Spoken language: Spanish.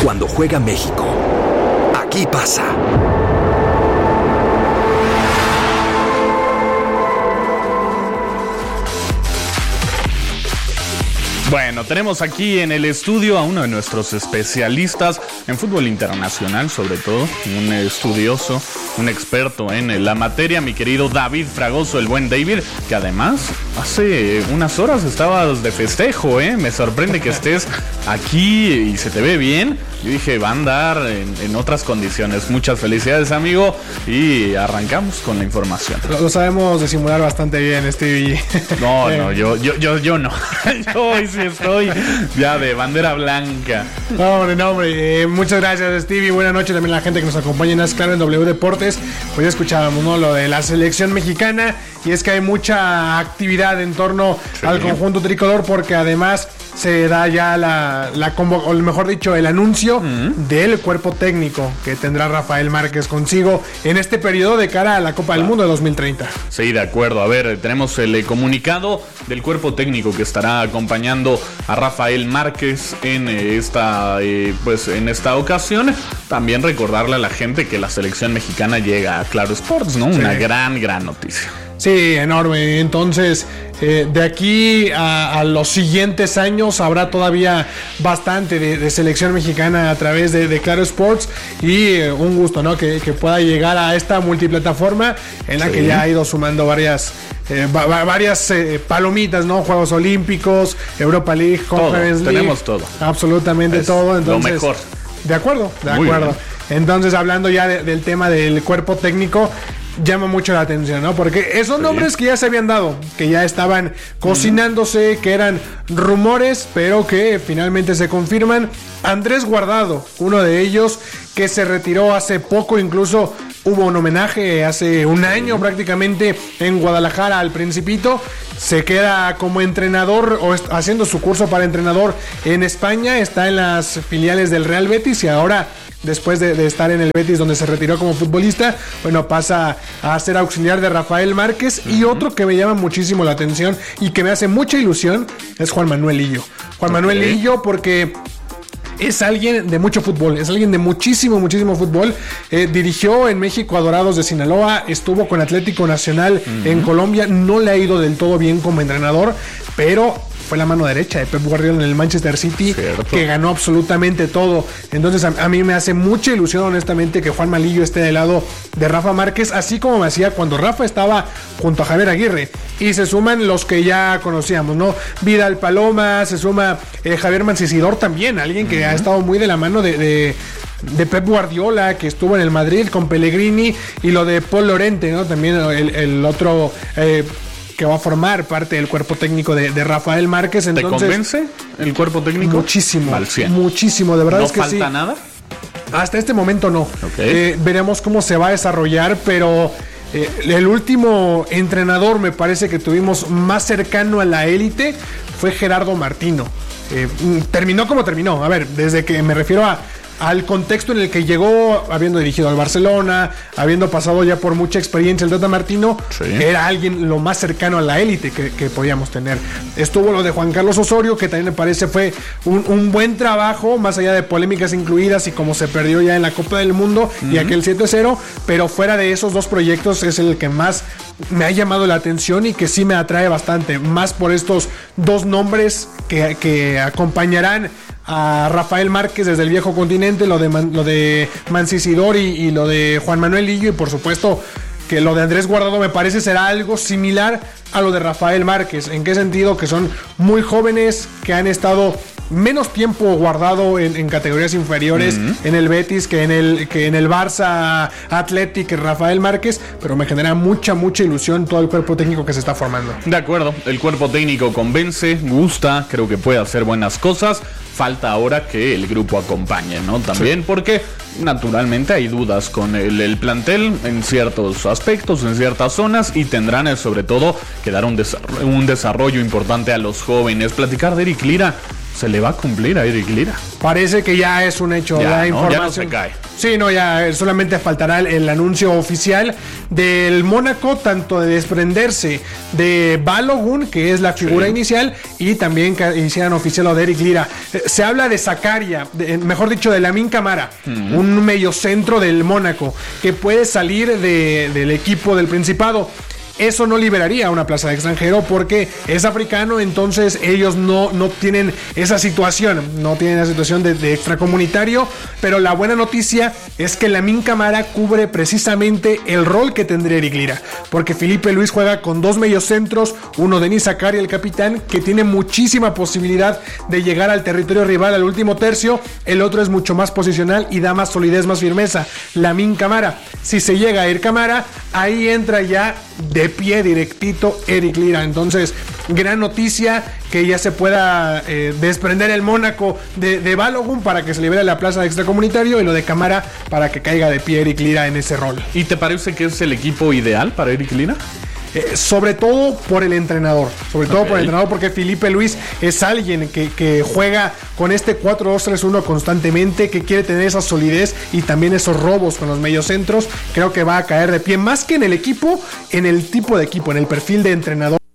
Cuando juega México, aquí pasa. Bueno, tenemos aquí en el estudio a uno de nuestros especialistas en fútbol internacional, sobre todo, un estudioso, un experto en la materia, mi querido David Fragoso, el buen David, que además hace unas horas estabas de festejo, me sorprende que estés aquí y se te ve bien. Yo dije, va a andar en otras condiciones. Muchas felicidades, amigo, y arrancamos con la información. Lo sabemos disimular bastante bien, Stevie. No, yo no. Yo hoy sí estoy ya de bandera blanca. No, hombre. Muchas gracias, Stevie. Buenas noches también a la gente que nos acompaña en Claro en W Deportes. Pues ya escuchábamos, ¿no?, lo de la selección mexicana. Y es que hay mucha actividad en torno al conjunto tricolor, porque además se da ya o mejor dicho, el anuncio del cuerpo técnico que tendrá Rafael Márquez consigo en este periodo de cara a la Copa del Mundo de 2030. Sí, de acuerdo. A ver, tenemos el comunicado del cuerpo técnico que estará acompañando a Rafael Márquez en esta ocasión. También recordarle a la gente que la selección mexicana llega a Claro Sports, ¿no? Sí. Una gran noticia. Sí, enorme. Entonces, de aquí a los siguientes años habrá todavía bastante de selección mexicana a través de Claro Sports, y un gusto, ¿no?, que pueda llegar a esta multiplataforma en la que ya ha ido sumando varias palomitas, ¿no? Juegos Olímpicos, Europa League, Conference League. Tenemos todo. Absolutamente todo. Entonces, lo mejor. De acuerdo. Bien. Entonces, hablando ya del tema del cuerpo técnico, llama mucho la atención, ¿no? Porque esos nombres que ya se habían dado, que ya estaban cocinándose, que eran rumores, pero que finalmente se confirman. Andrés Guardado, uno de ellos, que se retiró hace poco, incluso hubo un homenaje hace un año prácticamente en Guadalajara al Principito. Se queda como entrenador o haciendo su curso para entrenador en España. Está en las filiales del Real Betis y ahora, después de estar en el Betis, donde se retiró como futbolista, bueno, pasa a ser auxiliar de Rafael Márquez. Y otro que me llama muchísimo la atención y que me hace mucha ilusión es Juan Manuel Lillo. Manuel Lillo, porque es alguien de mucho fútbol, es alguien de muchísimo fútbol. Dirigió en México a Dorados de Sinaloa, estuvo con Atlético Nacional en Colombia. No le ha ido del todo bien como entrenador, pero fue la mano derecha de Pep Guardiola en el Manchester City. Cierto. Que ganó absolutamente todo. Entonces a mí me hace mucha ilusión, honestamente, que Juan Malillo esté del lado de Rafa Márquez, así como me hacía cuando Rafa estaba junto a Javier Aguirre. Y se suman los que ya conocíamos, ¿no? Vidal Paloma, se suma Javier Mancisidor también, alguien que ha estado muy de la mano de Pep Guardiola, que estuvo en el Madrid con Pellegrini, y lo de Paul Lorente, ¿no? También el otro que va a formar parte del cuerpo técnico de Rafael Márquez. Entonces, ¿te convence el cuerpo técnico? Muchísimo, de verdad. ¿No es que falta sí. nada? Hasta este momento no. Veremos cómo se va a desarrollar, pero el último entrenador, me parece, que tuvimos más cercano a la élite fue Gerardo Martino. Terminó como terminó. A ver, desde que me refiero al contexto en el que llegó, habiendo dirigido al Barcelona, habiendo pasado ya por mucha experiencia el Tata Martino, era alguien lo más cercano a la élite que podíamos tener. Estuvo lo de Juan Carlos Osorio, que también me parece fue un buen trabajo, más allá de polémicas incluidas y como se perdió ya en la Copa del Mundo y aquel 7-0, pero fuera de esos dos proyectos es el que más me ha llamado la atención y que sí me atrae bastante, más por estos dos nombres que acompañarán a Rafael Márquez desde el viejo continente, lo de Mancisidor y lo de Juan Manuel Lillo, y por supuesto que lo de Andrés Guardado me parece será algo similar a lo de Rafael Márquez. ¿En qué sentido? Que son muy jóvenes, que han estado menos tiempo Guardado en categorías inferiores en el Betis que en el Barça Athletic, Rafael Márquez, pero me genera mucha ilusión todo el cuerpo técnico que se está formando. De acuerdo, el cuerpo técnico convence, gusta, creo que puede hacer buenas cosas. Falta ahora que el grupo acompañe, ¿no? También porque naturalmente hay dudas con el plantel en ciertos aspectos, en ciertas zonas, y tendrán sobre todo que dar un desarrollo importante a los jóvenes. Platicar de Eric Lira se le va a cumplir a Eric Lira. Parece que ya es un hecho. Ya, la información. Ya no se cae. Sí, no, ya solamente faltará el anuncio oficial del Mónaco, tanto de desprenderse de Balogun, que es la figura inicial, y también que hicieran oficial lo de Eric Lira. Se habla de Zakaria, mejor dicho, de Lamine Camara, un mediocentro del Mónaco, que puede salir del equipo del Principado. Eso no liberaría una plaza de extranjero porque es africano, entonces ellos no tienen esa situación, de extracomunitario, pero la buena noticia es que Lamine Camara cubre precisamente el rol que tendría Eric Lira, porque Filipe Luis juega con dos mediocentros, uno Denis Zakaria, el capitán, que tiene muchísima posibilidad de llegar al territorio rival al último tercio, el otro es mucho más posicional y da más solidez, más firmeza, Lamine Camara. Si se llega a ir Camara, ahí entra ya de pie directito Eric Lira. Entonces, gran noticia que ya se pueda desprender el Mónaco de Balogun para que se libere la plaza de extracomunitario, y lo de Camara para que caiga de pie Eric Lira en ese rol. ¿Y te parece que es el equipo ideal para Eric Lira? Sobre todo por el entrenador, porque Filipe Luis es alguien que juega con este 4-2-3-1 constantemente, que quiere tener esa solidez y también esos robos con los mediocentros. Creo que va a caer de pie más que en el equipo, en el tipo de equipo, en el perfil de entrenador.